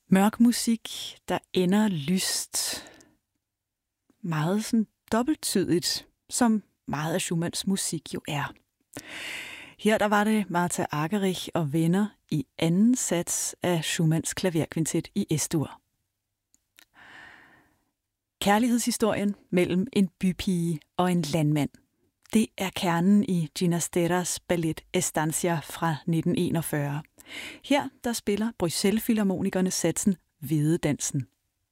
Mørk musik, der ender lyst. Meget sådan dobbelttydigt, som meget af Schumanns musik jo er. Her der var det Martha Argerich og venner i anden sats af Schumanns klaverkvintet i Es-dur. Kærlighedshistorien mellem en bypige og en landmand. Det er kernen i Ginasteras ballet Estancia fra 1941. Her der spiller Bruxelles Filharmonikerne satsen Hvededansen.